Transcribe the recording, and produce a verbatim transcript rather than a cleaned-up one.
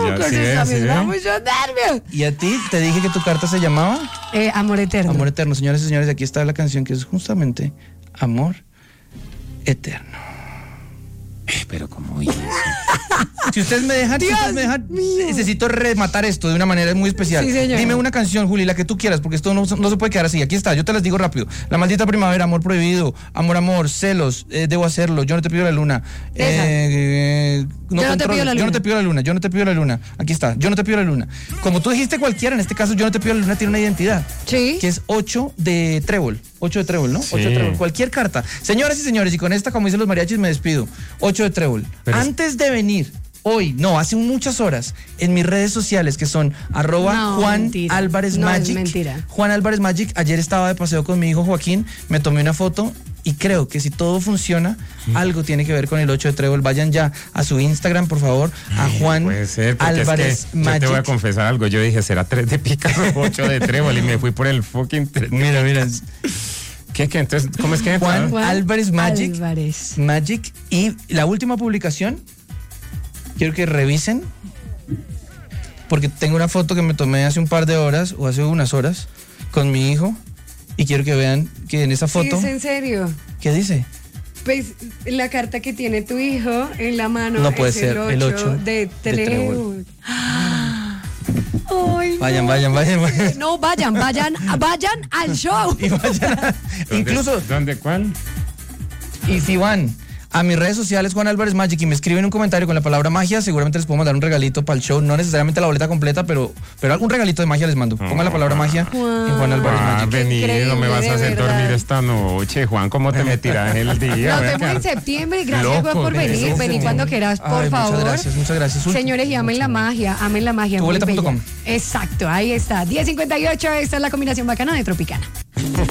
ya, con sí, eso, a mí sí, me da ¿eh? mucho nervio. ¿Y a ti? Te dije que tu carta se llamaba Eh, amor eterno. Amor Eterno. Señores y señores, aquí está la canción que es justamente Amor Eterno. Pero ¿cómo hizo? Si ustedes me dejan, si Dios ustedes me dejan, mío. necesito rematar esto de una manera muy especial. Sí, señor. Dime una canción, Juli, la que tú quieras, porque esto no, no se puede quedar así. Aquí está, yo te las digo rápido. La maldita primavera, Amor prohibido, Amor, amor, celos, eh, debo hacerlo, yo no te pido la luna. Esa. Eh, eh, no Yo no te pido la Yo no luna. te pido la luna, yo no te pido la luna. Aquí está, yo no te pido la luna. Como tú dijiste cualquiera, en este caso, yo no te pido la luna tiene una identidad. Sí. Que es ocho de trébol. ocho de trébol, ¿no? Sí. ocho de trébol. Cualquier carta. Señoras y señores, y con esta, como dicen los mariachis, me despido. ocho de trébol. Pero es- Antes de venir, hoy, no, hace muchas horas, en mis redes sociales, que son arroba No, Juan mentira. Álvarez No, es Magic. mentira. Juan Álvarez Magic. Ayer estaba de paseo con mi hijo Joaquín, me tomé una foto. Y creo que si todo funciona, algo tiene que ver con el ocho de trébol. Vayan ya a su Instagram, por favor, a Juan Puede ser, porque Álvarez es que Magic. yo te voy a confesar algo. Yo dije, será tres de picas o ocho de trébol y me fui por el fucking tres. Mira, mira. ¿Qué, qué? Entonces, ¿cómo es que? Juan Juan Álvarez Magic. Álvarez. Magic. Y la última publicación, quiero que revisen, porque tengo una foto que me tomé hace un par de horas, o hace unas horas, con mi hijo, y quiero que vean que en esa foto, Sí, es en serio. ¿qué dice? Pues la carta que tiene tu hijo en la mano No puede es ser, el el ocho ocho de de trébol. trébol. Ay, Vayan, no. vayan, vayan, vayan. No, vayan, vayan, vayan al show. Y vayan a- ¿Dónde- incluso, ¿Dónde? ¿Cuál? y si van a mis redes sociales, Juan Álvarez Magic, y me escriben un comentario con la palabra magia, seguramente les podemos dar un regalito para el show, no necesariamente la boleta completa, pero, pero algún regalito de magia les mando. Pongan la palabra magia en Juan Álvarez Juan, Magic. vení, no me vas a Increíble, hacer de dormir verdad. esta noche. Juan, ¿cómo te me tiras en el día? Nos Voy a vemos en quedar- septiembre. Gracias, Loco, Juan, por de venir. eso, Vení sí. cuando quieras, por Ay, favor. muchas gracias, muchas gracias. Uy, Señores, y amen la magia, amen la magia. Tu muy boleta punto bella. com. Exacto, ahí está. diez cincuenta y ocho, esta es la combinación bacana de Tropicana.